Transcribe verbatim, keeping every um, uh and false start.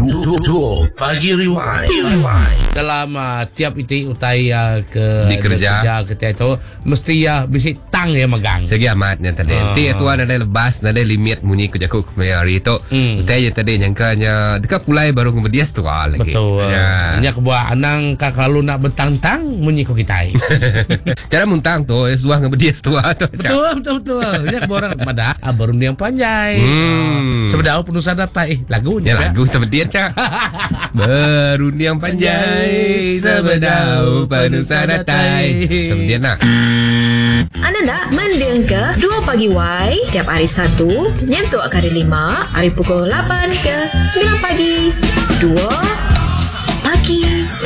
Dua Pagi Rewind. Dalam uh, tiap itik utai uh, ke di kerja ke itu mesti ya uh, bisi tang ya megang. Segi amat yang tadi. Ah. Ti tuan ada lebas, ada limit munyi ku jaku hari itu. Hmm. Utai yang tadi nyangkanya dekat pulai baru kemudian setua lagi. Betul. Ya. Nya kebuah anang ka kalau nak bentang-tang munyi ku kita. Cara muntang tu setua kemudian setua tu. Betul betul betul. Nya kebuah orang pada ah, baru yang panjai. Hmm. Sebenarnya penuh data eh lagunya. Ya lagu kemudian cak. Baru yang panjai sebedau penuh sadatai. Kemudian nak. Anda nak mendeng ke dua Pagi Y tiap hari Sabtu nyentuh hari lima hari pukul lapan ke sembilan pagi. dua Pagi